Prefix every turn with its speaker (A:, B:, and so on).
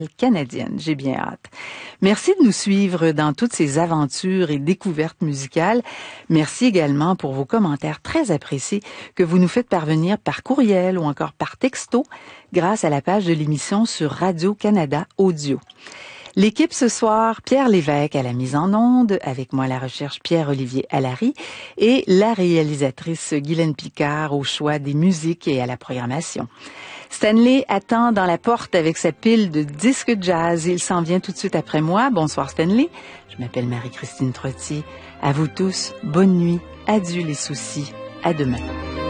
A: canadienne. J'ai bien hâte. Merci de nous suivre dans toutes ces aventures et découvertes musicales. Merci également pour vos commentaires très appréciés que vous nous faites parvenir par courriel ou encore par texto grâce à la page de l'émission sur Radio-Canada Audio. L'équipe ce soir, Pierre Lévesque à la mise en onde, avec moi à la recherche Pierre-Olivier Allary et la réalisatrice Guylaine Picard au choix des musiques et à la programmation. Stanley attend dans la porte avec sa pile de disques jazz. Il s'en vient tout de suite après moi. Bonsoir Stanley. Je m'appelle Marie-Christine Trottier. À vous tous, bonne nuit. Adieu les soucis. À demain.